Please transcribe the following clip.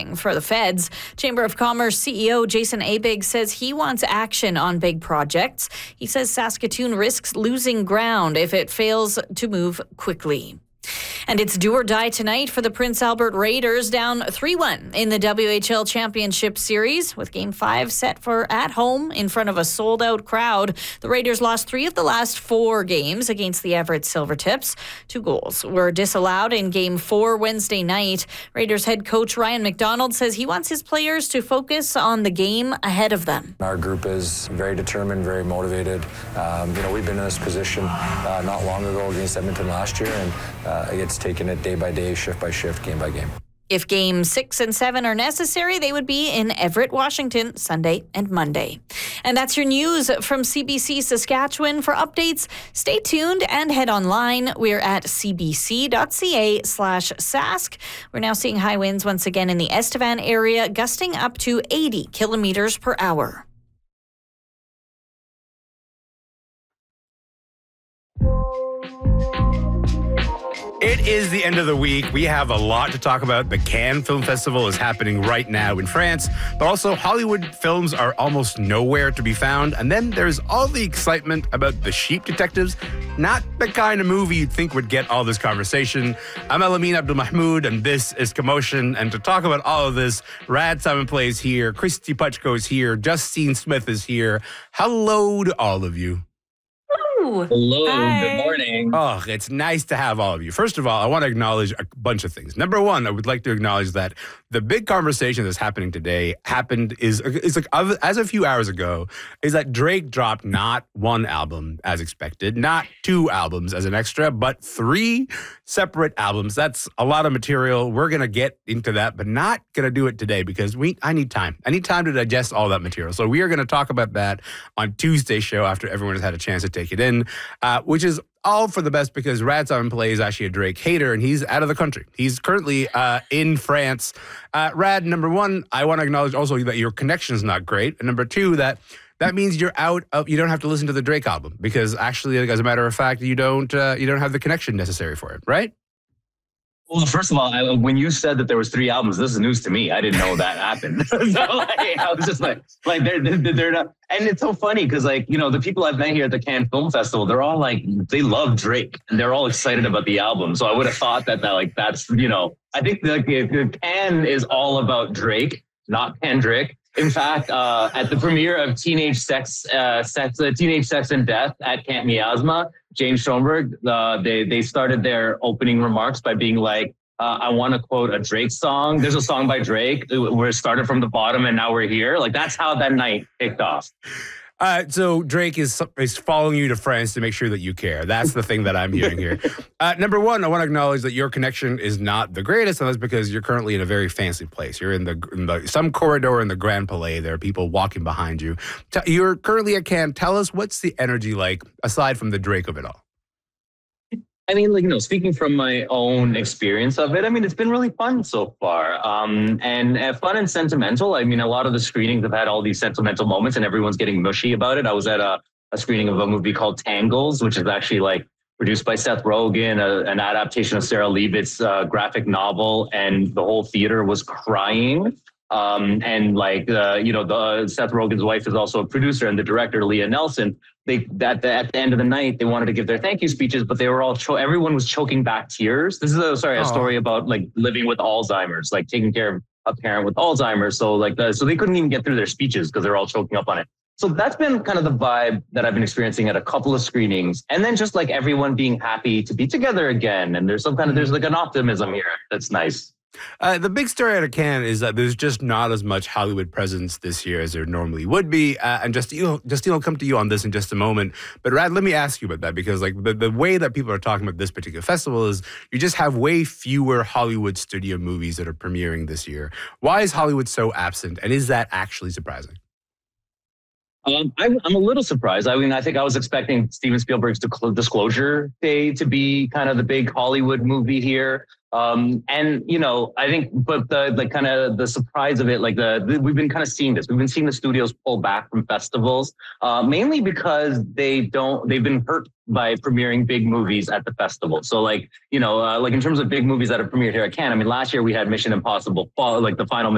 worrying for the feds. Chamber of Commerce CEO Jason Abig says he wants action on big projects. He says Saskatoon risks losing ground if it fails to move quickly. And it's do or die tonight for the Prince Albert Raiders, down 3-1 in the WHL Championship Series, with Game 5 set for at home in front of a sold-out crowd. The Raiders lost 3 of the last 4 games against the Everett Silvertips. 2 goals were disallowed in Game 4 Wednesday night. Raiders head coach Ryan McDonald says he wants his players to focus on the game ahead of them. Our group is very determined, very motivated. We've been in this position not long ago against Edmonton last year, and it's taken it day by day, shift by shift, game by game. If Games 6 and 7 are necessary, they would be in Everett, Washington, Sunday and Monday. And that's your news from CBC Saskatchewan. For updates, stay tuned and head online. We're at cbc.ca/sask. We're now seeing high winds once again in the Estevan area, gusting up to 80 kilometers per hour. It is the end of the week. We have a lot to talk about. The Cannes Film Festival is happening right now in France, but also Hollywood films are almost nowhere to be found. And then there's all the excitement about The Sheep Detectives, not the kind of movie you'd think would get all this conversation. I'm Elamin Abdulmahmoud, and this is Commotion. And to talk about all of this, Rad Simon Plays here, Christy Puchko is here, Justine Smith is here. Hello to all of you. Hello, Hi. Good morning. Oh, it's nice to have all of you. First of all, I want to acknowledge a bunch of things. Number one, I would like to acknowledge that the big conversation that's happening today is like as a few hours ago, is that Drake dropped not 1 album as expected, not 2 albums as an extra, but 3 separate albums. That's a lot of material. We're going to get into that, but not going to do it today because I need time. I need time to digest all that material. So we are going to talk about that on Tuesday's show after everyone has had a chance to take it in, which is all for the best because Rad Simon Play is actually a Drake hater and he's out of the country. He's currently in France. Rad, number one, I want to acknowledge also that your connection is not great. And number two, that means you don't have to listen to the Drake album because actually, as a matter of fact, you don't have the connection necessary for it, right? Well, first of all, when you said that there was 3 albums, this is news to me. I didn't know that happened. So I was just like they're not. And it's so funny because the people I've met here at the Cannes Film Festival, they're all they love Drake and they're all excited about the album. So I would have thought that that's I think the Cannes is all about Drake, not Kendrick. In fact, at the premiere of Teenage Sex and Death at Camp Miasma, James Schoenberg, they started their opening remarks by being like, I want to quote a Drake song. There's a song by Drake. We're started from the bottom and now we're here. That's how that night kicked off. So Drake is following you to France to make sure that you care. That's the thing that I'm hearing here. Number one, I want to acknowledge that your connection is not the greatest, and that's because you're currently in a very fancy place. You're in some corridor in the Grand Palais. There are people walking behind you. You're currently at Cannes. Tell us, what's the energy like aside from the Drake of it all? I mean, speaking from my own experience of it, I mean, it's been really fun so far. And fun and sentimental. I mean, a lot of the screenings have had all these sentimental moments and everyone's getting mushy about it. I was at a screening of a movie called Tangles, which is actually produced by Seth Rogen, an adaptation of Sarah Leavitt's graphic novel. And the whole theater was crying. The Seth Rogen's wife is also a producer and the director, Leah Nelson. At the end of the night, they wanted to give their thank you speeches, but they were everyone was choking back tears. This is a story about living with Alzheimer's, taking care of a parent with Alzheimer's. So so they couldn't even get through their speeches because they're all choking up on it. So that's been kind of the vibe that I've been experiencing at a couple of screenings. And then just everyone being happy to be together again. And there's there's an optimism here. That's nice. The big story out of Cannes is that there's just not as much Hollywood presence this year as there normally would be. And Justine will come to you on this in just a moment. But Rad, let me ask you about that because the way that people are talking about this particular festival is you just have way fewer Hollywood studio movies that are premiering this year. Why is Hollywood so absent? And is that actually surprising? I'm a little surprised. I mean, I think I was expecting Steven Spielberg's Disclosure Day to be kind of the big Hollywood movie here. I think, but the surprise of it, we've been kind of seeing this. We've been seeing the studios pull back from festivals, mainly because they've been hurt by premiering big movies at the festival. So in terms of big movies that have premiered here at Cannes, I mean, last year we had Mission Impossible, the final